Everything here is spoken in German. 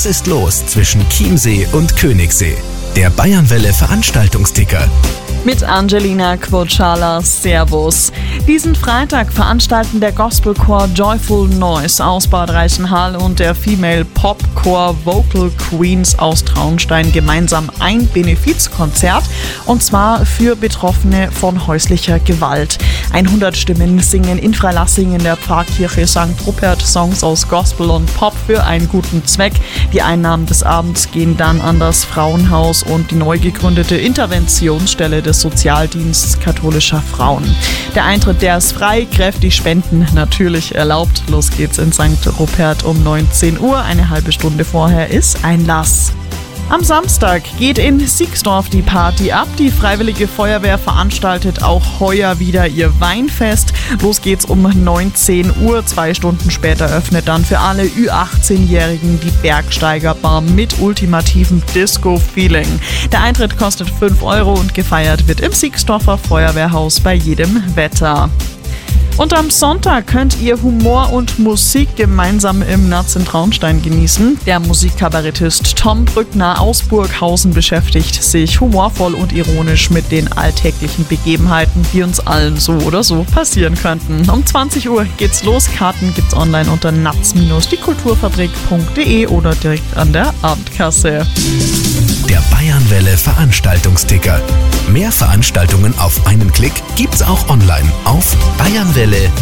Was ist los zwischen Chiemsee und Königssee? Der Bayernwelle Veranstaltungsticker. Mit Angelina Quochala, Servus. Diesen Freitag veranstalten der Gospelchor Joyful Noise aus Bad Reichenhall und der Female Pop Chor Vocal Queens aus Traunstein gemeinsam ein Benefizkonzert, und zwar für Betroffene von häuslicher Gewalt. 100 Stimmen singen in Freilassing in der Pfarrkirche St. Rupert Songs aus Gospel und Pop für einen guten Zweck. Die Einnahmen des Abends gehen dann an das Frauenhaus und die neu gegründete Interventionsstelle des Sozialdienstes katholischer Frauen. Der Eintritt, der ist frei, kräftig Spenden natürlich erlaubt. Los geht's in St. Rupert um 19 Uhr, eine halbe Stunde vorher ist Einlass. Am Samstag geht in Siegsdorf die Party ab. Die Freiwillige Feuerwehr veranstaltet auch heuer wieder ihr Weinfest. Los geht's um 19 Uhr. 2 Stunden später öffnet dann für alle Ü18-Jährigen die Bergsteigerbar mit ultimativem Disco-Feeling. Der Eintritt kostet 5 € und gefeiert wird im Siegsdorfer Feuerwehrhaus bei jedem Wetter. Und am Sonntag könnt ihr Humor und Musik gemeinsam im Natz in Traunstein genießen. Der Musikkabarettist Tom Brückner aus Burghausen beschäftigt sich humorvoll und ironisch mit den alltäglichen Begebenheiten, die uns allen so oder so passieren könnten. Um 20 Uhr geht's los. Karten gibt's online unter natz-diekulturfabrik.de oder direkt an der Abendkasse. Der Bayernwelle Veranstaltungsticker. Mehr Veranstaltungen auf einen Klick gibt's auch online auf bayernwelle.at.